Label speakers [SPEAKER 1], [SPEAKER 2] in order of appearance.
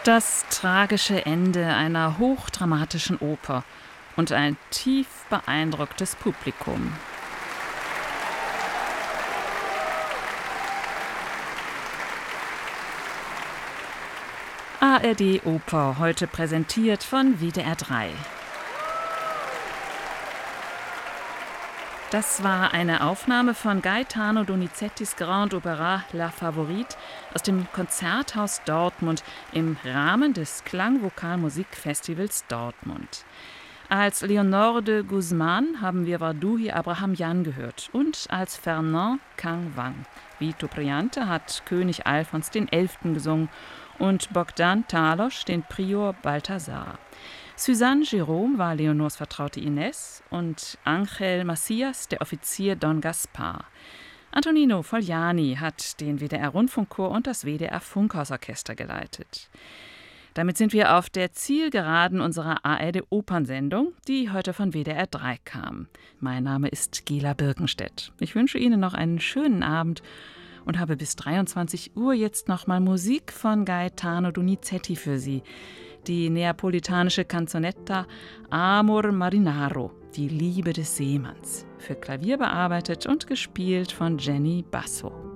[SPEAKER 1] Das tragische Ende einer hochdramatischen Oper und ein tief beeindrucktes Publikum. ARD Oper, heute präsentiert von WDR 3. Das war eine Aufnahme von Gaetano Donizettis Grand Opéra La Favorite aus dem Konzerthaus Dortmund im Rahmen des Klangvokalmusikfestivals Dortmund. Als Leonore de Guzman haben wir Waduhi Abraham Jan gehört und als Fernand Kang Wang. Vito Briante hat König Alfons XI. Gesungen und Bogdan Talos den Prior Balthasar. Suzanne Jerome war Leonors Vertraute Ines und Ángel Macias der Offizier Don Gaspar. Antonino Fogliani hat den WDR-Rundfunkchor und das WDR-Funkhausorchester geleitet. Damit sind wir auf der Zielgeraden unserer ARD-Opernsendung, die heute von WDR 3 kam. Mein Name ist Gela Birkenstedt. Ich wünsche Ihnen noch einen schönen Abend und habe bis 23 Uhr jetzt nochmal Musik von Gaetano Donizetti für Sie. Die neapolitanische Canzonetta Amor Marinaro, die Liebe des Seemanns, für Klavier bearbeitet und gespielt von Jenny Basso.